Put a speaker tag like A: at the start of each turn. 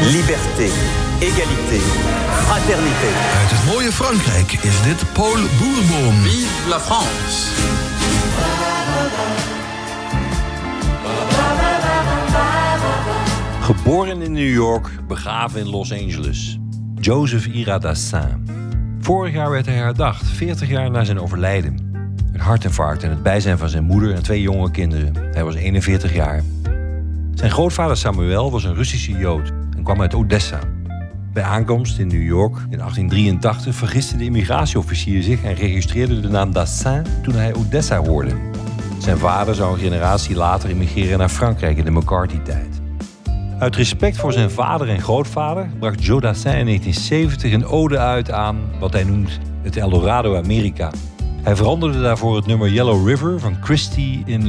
A: Liberté, égalité, fraternité.
B: Uit het mooie Frankrijk is dit Paul Bourbon.
C: Vive la France!
D: Geboren in New York, begraven in Los Angeles. Joseph Ira Dassin. Vorig jaar werd hij herdacht, 40 jaar na zijn overlijden. Een hartinfarct in het bijzijn van zijn moeder en 2 jonge kinderen. Hij was 41 jaar. Zijn grootvader Samuel was een Russische Jood en kwam uit Odessa. Bij aankomst in New York in 1883 vergiste de immigratieofficier zich en registreerde de naam Dassin toen hij Odessa hoorde. Zijn vader zou een generatie later immigreren naar Frankrijk in de McCarthy-tijd. Uit respect voor zijn vader en grootvader bracht Joe Dassin in 1970 een ode uit aan wat hij noemt het Eldorado Amerika. Hij veranderde daarvoor het nummer Yellow River van Christie in